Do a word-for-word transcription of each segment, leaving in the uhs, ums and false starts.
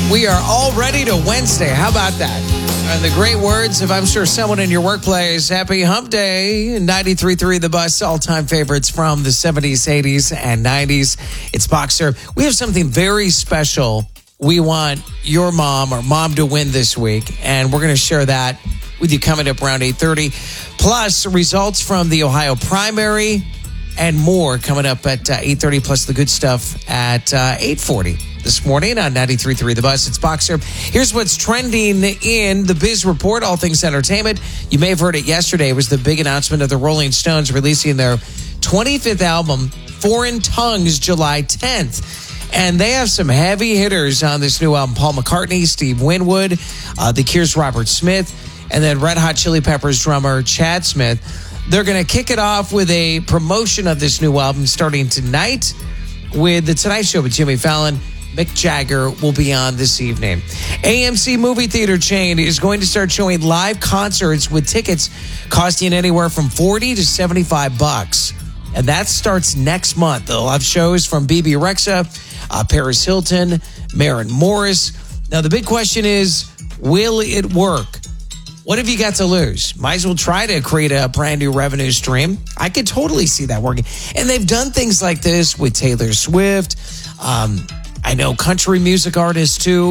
We are all ready to Wednesday. How about that? And the great words of, I'm sure, someone in your workplace. Happy Hump Day. ninety-three point three The Bus, all-time favorites from the seventies, eighties, and nineties. It's Boxer. We have something very special we want your mom or mom to win this week, and we're going to share that with you coming up around eight thirty. Plus, results from the Ohio primary and more coming up at uh, eight thirty, plus the good stuff at uh, eight forty. This morning on ninety-three point three The Bus. It's Boxer. Here's what's trending in the Biz Report, all things entertainment. You may have heard it yesterday. It was the big announcement of the Rolling Stones releasing their twenty-fifth album, Foreign Tongues, July tenth. And they have some heavy hitters on this new album. Paul McCartney, Steve Winwood, uh, The Cure's Robert Smith, and then Red Hot Chili Peppers drummer Chad Smith. They're going to kick it off with a promotion of this new album starting tonight with The Tonight Show with Jimmy Fallon. Mick Jagger will be on this evening. A M C movie theater chain is going to start showing live concerts with tickets costing anywhere from forty to seventy-five bucks. And that starts next month. They'll have shows from B B Rexha, uh, Paris Hilton, Maren Morris. Now, the big question is, will it work? What have you got to lose? Might as well try to create a brand new revenue stream. I could totally see that working. And they've done things like this with Taylor Swift. Um, I know country music artists too.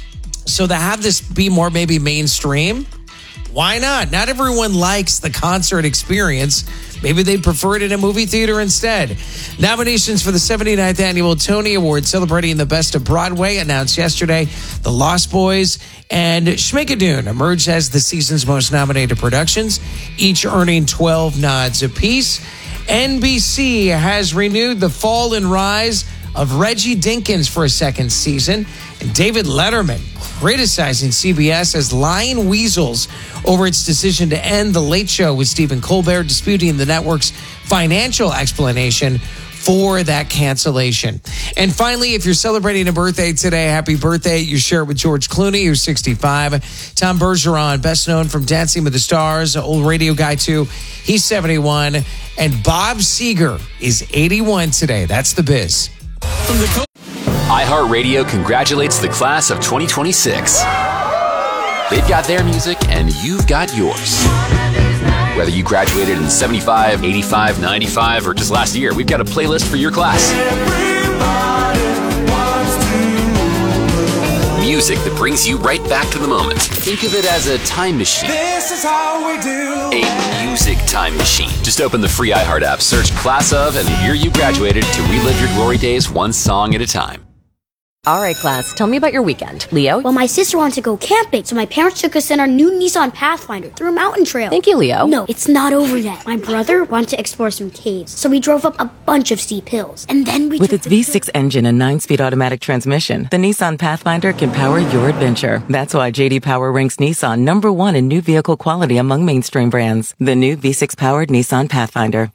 So to have this be more maybe mainstream, why not? Not everyone likes the concert experience. Maybe they'd prefer it in a movie theater instead. Nominations for the seventy-ninth Annual Tony Awards celebrating the best of Broadway announced yesterday. The Lost Boys and Schmigadoon emerged as the season's most nominated productions, each earning twelve nods apiece. N B C has renewed The Fall and Rise of Reggie Dinkins for a second season. And David Letterman criticizing C B S as lying weasels over its decision to end The Late Show with Stephen Colbert, disputing the network's financial explanation for that cancellation. And finally, if you're celebrating a birthday today, happy birthday. You share it with George Clooney, who's sixty-five. Tom Bergeron, best known from Dancing with the Stars, old radio guy too. He's seventy-one. And Bob Seger is eighty-one today. That's the Biz. iHeartRadio congratulates the class of twenty twenty-six. They've got their music and you've got yours. Whether you graduated in seventy-five, eighty-five, ninety-five, or just last year, we've got a playlist for your class. Music that brings you right back to the moment. Think of it as a time machine. This is how we do. A music time machine. Just open the free iHeart app, search Class of and the year you graduated to relive your glory days one song at a time. All right, class, tell me about your weekend. Leo? Well, my sister wanted to go camping, so my parents took us in our new Nissan Pathfinder through a mountain trail. Thank you, Leo. No, it's not over yet. My brother wanted to explore some caves, so we drove up a bunch of steep hills. And then we With took its the V six engine and nine-speed automatic transmission, the Nissan Pathfinder can power your adventure. That's why J D Power ranks Nissan number one in new vehicle quality among mainstream brands. The new V six-powered Nissan Pathfinder.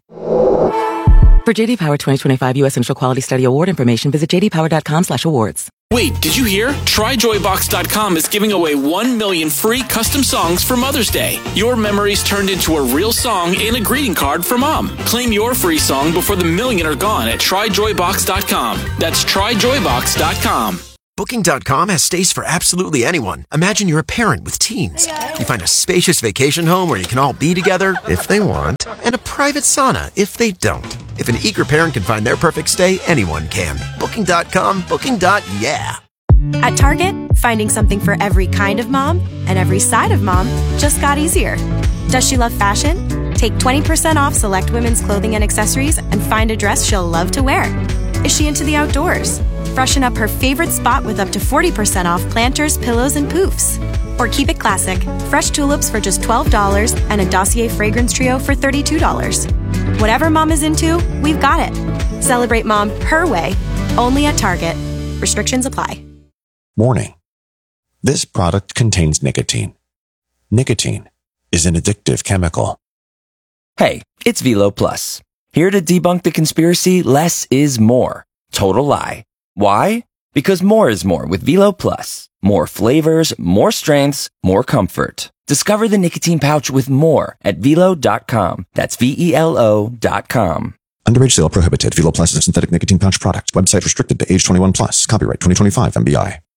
For J D Power twenty twenty-five U S Initial Quality Study Award information, visit j d power dot com slash awards. Wait, did you hear? try joy box dot com is giving away one million free custom songs for Mother's Day. Your memories turned into a real song and a greeting card for Mom. Claim your free song before the million are gone at try joy box dot com. That's try joy box dot com. Booking dot com has stays for absolutely anyone. Imagine you're a parent with teens. You find a spacious vacation home where you can all be together, if they want, and a private sauna, if they don't. If an eager parent can find their perfect stay, anyone can. Booking dot com, booking. Yeah. At Target, finding something for every kind of mom and every side of mom just got easier. Does she love fashion? Take twenty percent off select women's clothing and accessories and find a dress she'll love to wear. Is she into the outdoors? Freshen up her favorite spot with up to forty percent off planters, pillows, and poofs. Or keep it classic. Fresh tulips for just twelve dollars and a Dossier fragrance trio for thirty-two dollars. Whatever mom is into, we've got it. Celebrate mom her way, only at Target. Restrictions apply. Warning. This product contains nicotine. Nicotine is an addictive chemical. Hey, it's Velo Plus. Here to debunk the conspiracy, less is more. Total lie. Why? Because more is more with Velo Plus. More flavors, more strengths, more comfort. Discover the nicotine pouch with more at velo dot com. That's V E L O dot com. Underage sale prohibited. Velo Plus is a synthetic nicotine pouch product. Website restricted to age twenty-one plus. Copyright twenty twenty-five M B I.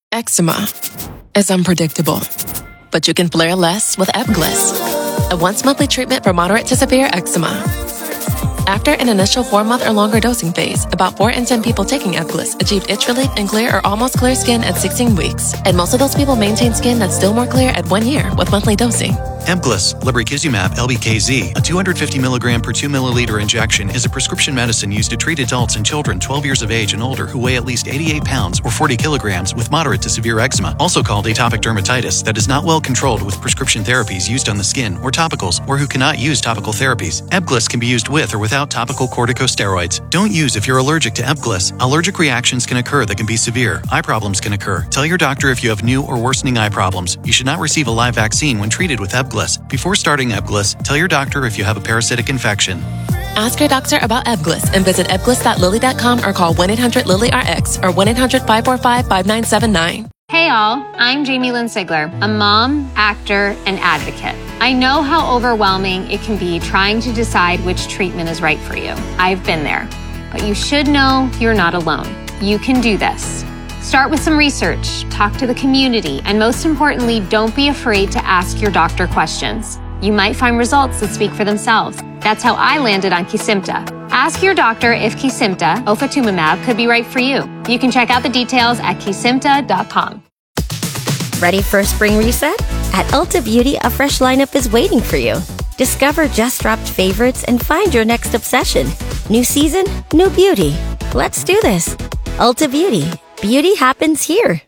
Eczema is unpredictable, but you can flare less with Ebglyss, a once-monthly treatment for moderate to severe eczema. After an initial four-month or longer dosing phase, about four in ten people taking Ebglyss achieved itch relief and clear or almost clear skin at sixteen weeks, and most of those people maintain skin that's still more clear at one year with monthly dosing. Ebglyss, lebrikizumab L B K Z, a two hundred fifty milligram per two milliliter injection, is a prescription medicine used to treat adults and children twelve years of age and older who weigh at least eighty-eight pounds or forty kilograms with moderate to severe eczema, also called atopic dermatitis, that is not well controlled with prescription therapies used on the skin or topicals, or who cannot use topical therapies. Ebglyss can be used with or without topical corticosteroids. Don't use if you're allergic to Ebglyss. Allergic reactions can occur that can be severe. Eye problems can occur. Tell your doctor if you have new or worsening eye problems. You should not receive a live vaccine when treated with Ebglyss. Before starting Ebglyss, tell your doctor if you have a parasitic infection. Ask your doctor about Ebglyss and visit ebglyss dot lilly dot com or call one eight hundred lilly R X or one eight hundred five four five five nine seven nine. Hey all, I'm Jamie Lynn Sigler, a mom, actor, and advocate. I know how overwhelming it can be trying to decide which treatment is right for you. I've been there. But you should know you're not alone. You can do this. Start with some research, talk to the community, and most importantly, don't be afraid to ask your doctor questions. You might find results that speak for themselves. That's how I landed on Kesimpta. Ask your doctor if Kesimpta, ofatumumab, could be right for you. You can check out the details at kesimpta dot com. Ready for a spring reset? At Ulta Beauty, a fresh lineup is waiting for you. Discover just-dropped favorites and find your next obsession. New season, new beauty. Let's do this. Ulta Beauty. Beauty happens here.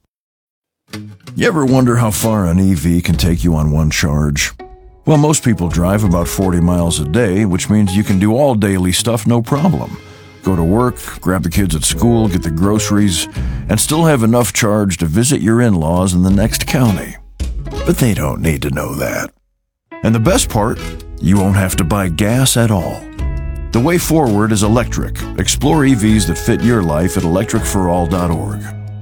You ever wonder how far an E V can take you on one charge? Well, most people drive about forty miles a day, which means you can do all daily stuff no problem. Go to work, grab the kids at school, get the groceries, and still have enough charge to visit your in-laws in the next county. But they don't need to know that. And the best part, you won't have to buy gas at all. The way forward is electric. Explore E Vs that fit your life at electric for all dot org.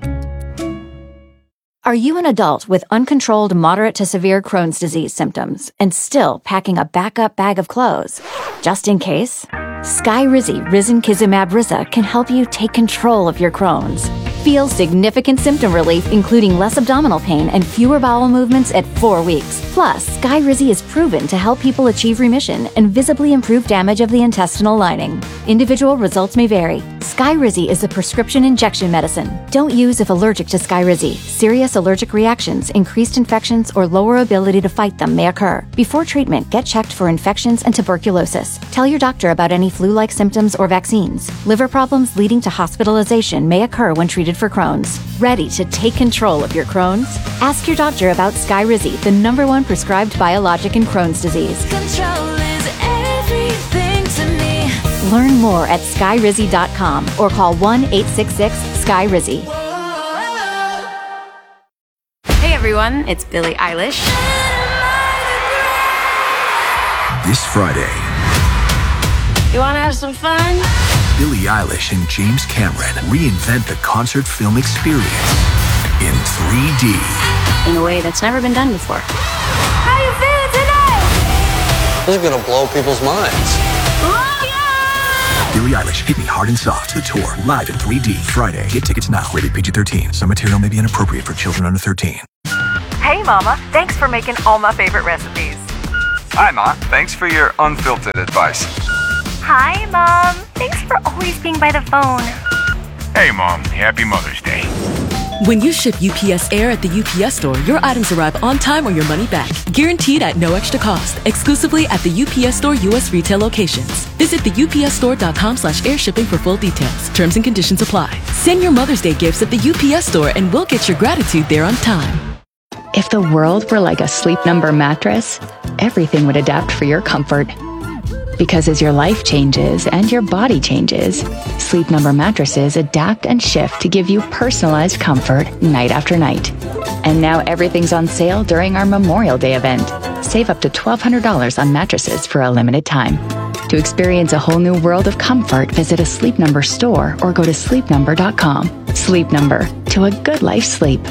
Are you an adult with uncontrolled moderate to severe Crohn's disease symptoms and still packing a backup bag of clothes? Just in case? Skyrizi Risankizumab Riza can help you take control of your Crohn's. Feel significant symptom relief, including less abdominal pain and fewer bowel movements at four weeks. Plus, Skyrizi is proven to help people achieve remission and visibly improve damage of the intestinal lining. Individual results may vary. Skyrizi is a prescription injection medicine. Don't use if allergic to Skyrizi. Serious allergic reactions, increased infections, or lower ability to fight them may occur. Before treatment, get checked for infections and tuberculosis. Tell your doctor about any flu-like symptoms or vaccines. Liver problems leading to hospitalization may occur when treated for Crohn's. Ready to take control of your Crohn's? Ask your doctor about Skyrizi, the number one prescribed biologic in Crohn's disease. Control is everything to me. Learn more at skyrizi dot com or call one eight six six sky rizi. Hey everyone, it's Billie Eilish. This Friday, You wanna have some fun? Billie Eilish and James Cameron reinvent the concert film experience in three D. In a way that's never been done before. How you feeling tonight? This is gonna blow people's minds. Billie Eilish, Hit Me Hard and Soft, the tour, live in three D, Friday. Get tickets now, rated P G thirteen. Some material may be inappropriate for children under thirteen. Hey Mama, thanks for making all my favorite recipes. Hi Ma, thanks for your unfiltered advice. Hi Mom, thanks for always being by the phone. Hey Mom, happy Mother's Day. When you ship U P S Air at the U P S Store, your items arrive on time or your money back. Guaranteed at no extra cost. Exclusively at the U P S Store U S retail locations. Visit the U P S store dot com slash air shipping for full details. Terms and conditions apply. Send your Mother's Day gifts at the U P S Store and we'll get your gratitude there on time. If the world were like a Sleep Number mattress, everything would adapt for your comfort. Because as your life changes and your body changes, Sleep Number mattresses adapt and shift to give you personalized comfort night after night. And now everything's on sale during our Memorial Day event. Save up to twelve hundred dollars on mattresses for a limited time. To experience a whole new world of comfort, visit a Sleep Number store or go to sleep number dot com. Sleep Number, to a good life sleep.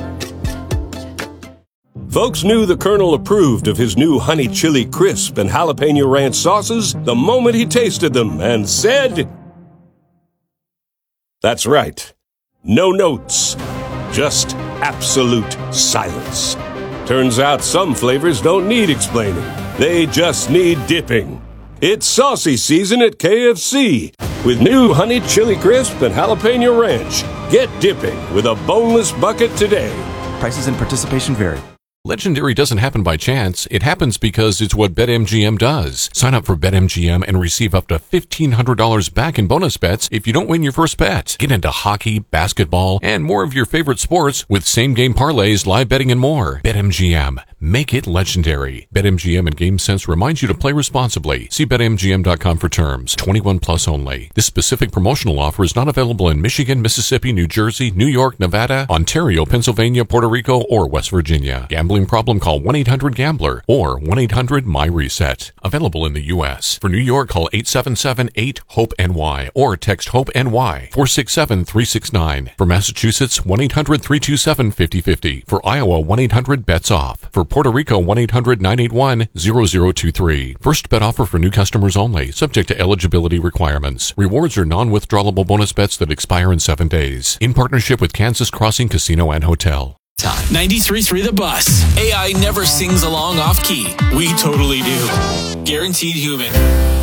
Folks knew the Colonel approved of his new honey chili crisp and jalapeno ranch sauces the moment he tasted them and said, "That's right. No notes. just absolute silence. Turns out some flavors don't need explaining. They just need dipping. It's saucy season at K F C with new Honey Chili Crisp and Jalapeno Ranch. Get dipping with a boneless bucket today. Prices and participation vary. Legendary doesn't happen by chance. It happens because it's what BetMGM does. Sign up for BetMGM and receive up to fifteen hundred dollars back in bonus bets if you don't win your first bet. Get into hockey, basketball, and more of your favorite sports with same-game parlays, live betting, and more. BetMGM. Make it legendary. BetMGM and GameSense reminds you to play responsibly. See Bet M G M dot com for terms. twenty-one plus only. This specific promotional offer is not available in Michigan, Mississippi, New Jersey, New York, Nevada, Ontario, Pennsylvania, Puerto Rico, or West Virginia. Gambling problem? Call one eight hundred gambler or one eight hundred my reset. Available in the U S. For New York, call eight seven seven eight hope N Y or text HOPE-NY four six seven three six nine. For Massachusetts, one eight hundred three two seven five zero five zero. For Iowa, one eight hundred bets off. For Puerto Rico, one eight hundred nine eight one zero zero two three. First bet offer for new customers only, subject to eligibility requirements. Rewards are non-withdrawable bonus bets that expire in seven days. In partnership with Kansas Crossing Casino and Hotel. ninety-three point three The Bus. A I never sings along off key. We totally do. Guaranteed Human.